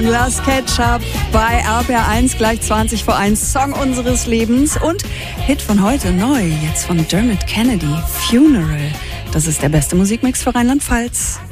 Last Ketchup bei RPR1, gleich 20 vor 1, Song unseres Lebens und Hit von heute, neu, jetzt von Dermot Kennedy, Funeral. Das ist der beste Musikmix für Rheinland-Pfalz.